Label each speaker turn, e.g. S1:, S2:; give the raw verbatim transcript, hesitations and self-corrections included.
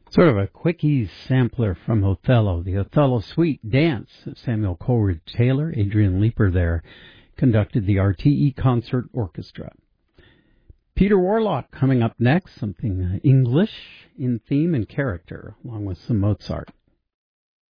S1: Sort of a quickie sampler from Othello, the Othello Suite Dance. Samuel Coleridge Taylor, Adrian Leeper there, conducted the R T E Concert Orchestra. Peter Warlock coming up next, something uh, English in theme and character, along with some Mozart.